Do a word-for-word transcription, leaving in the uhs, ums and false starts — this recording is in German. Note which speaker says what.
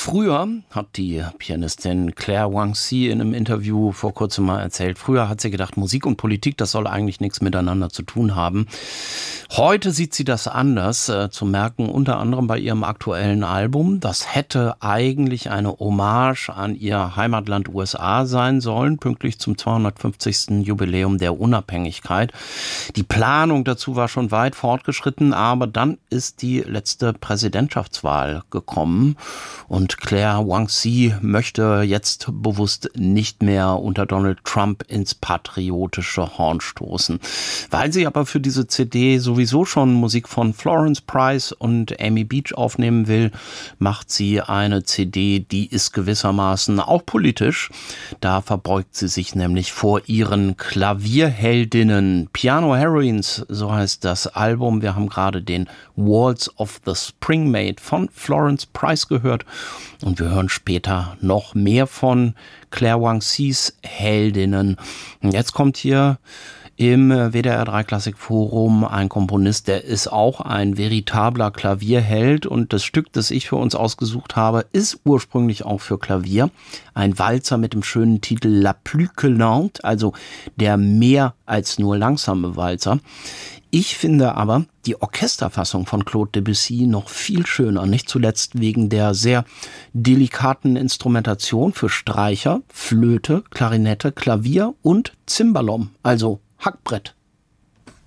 Speaker 1: Früher hat die Pianistin Claire Wang-Xi in einem Interview vor kurzem mal erzählt, früher hat sie gedacht, Musik und Politik, das soll eigentlich nichts miteinander zu tun haben. Heute sieht sie das anders, äh, zu merken, unter anderem bei ihrem aktuellen Album. Das hätte eigentlich eine Hommage an ihr Heimatland U S A sein sollen, pünktlich zum zweihundertfünfzigsten Jubiläum der Unabhängigkeit. Die Planung dazu war schon weit fortgeschritten, aber dann ist die letzte Präsidentschaftswahl gekommen und Claire Wang-Xi möchte jetzt bewusst nicht mehr unter Donald Trump ins patriotische Horn stoßen. Weil sie aber für diese C D sowieso schon Musik von Florence Price und Amy Beach aufnehmen will, macht sie eine C D, die ist gewissermaßen auch politisch. Da verbeugt sie sich nämlich vor ihren Klavierheldinnen. Piano Heroines, so heißt das Album. Wir haben gerade den Waltz of the Spring Maid von Florence Price gehört. Und wir hören später noch mehr von Claire Wang-Xis Heldinnen. Und jetzt kommt hier im W D R drei Klassik Forum ein Komponist, der ist auch ein veritabler Klavierheld. Und das Stück, das ich für uns ausgesucht habe, ist ursprünglich auch für Klavier. Ein Walzer mit dem schönen Titel La Plus que Lente, also der mehr als nur langsame Walzer. Ich finde aber die Orchesterfassung von Claude Debussy noch viel schöner, nicht zuletzt wegen der sehr delikaten Instrumentation für Streicher, Flöte, Klarinette, Klavier und Cimbalom, also Hackbrett.